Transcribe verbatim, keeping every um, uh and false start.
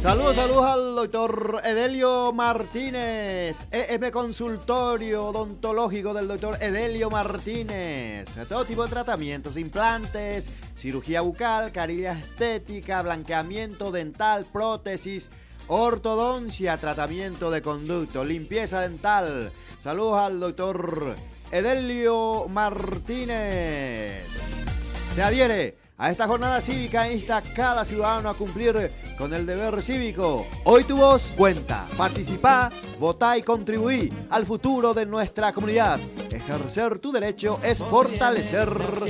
Saludos, saludos al doctor Edelio Martínez, E M Consultorio Odontológico del doctor Edelio Martínez. Todo tipo de tratamientos, implantes, cirugía bucal, carillas estética, blanqueamiento dental, prótesis, ortodoncia, tratamiento de conducto, limpieza dental. Saludos al doctor Edelio Martínez. Se adhiere a esta jornada cívica insta a cada ciudadano a cumplir con el deber cívico. Hoy tu voz cuenta. Participá, votá y contribuí al futuro de nuestra comunidad. Ejercer tu derecho es fortalecer